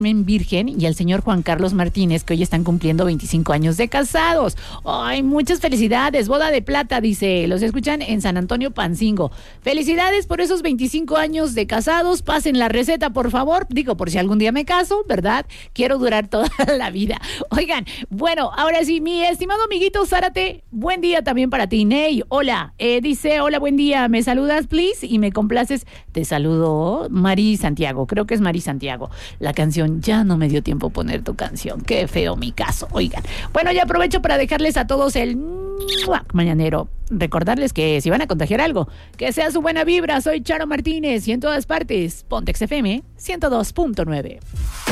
Virgen y al señor Juan Carlos Martínez, que hoy están cumpliendo 25 años de casados. Ay, muchas felicidades, boda de plata, dice, los escuchan en San Antonio Pancingo. Felicidades por esos 25 años de casados, pasen la receta, por favor, digo, por si algún día me caso, ¿verdad? Quiero durar toda la vida. Oigan, bueno, ahora sí, mi estimado amiguito Zárate, buen día también para ti. Ney, hola, dice, hola, buen día, ¿me saludas, please? Y me complaces, te saludo, Mari Santiago, creo que es Mari Santiago, la canción. Ya no me dio tiempo poner tu canción. Qué feo mi caso. Oigan. Bueno, ya aprovecho para dejarles a todos el mañanero. Recordarles que si van a contagiar algo, que sea su buena vibra. Soy Charo Martínez y en todas partes, Pontex FM 102.9.